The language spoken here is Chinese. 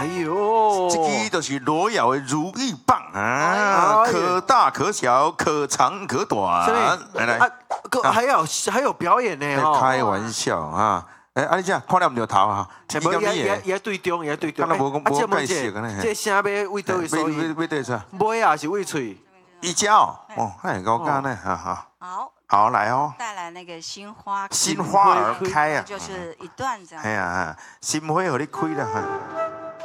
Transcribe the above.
哎呦， 这支就是罗瑶的如意棒啊，可大可小，可长可短。来， 还有表演呢哦。 开玩笑啊！哎，你这看了唔着头啊？ 也对中，也对中。 敢若无解释个呢？ 这声要为倒位所以？ 要对啥？ 尾啊是为嘴。 一脚哦，很高干呢，哈哈。好来哦。 带来那个心花儿开啊， 就是一段这样。 哎呀，心花互你开了哈。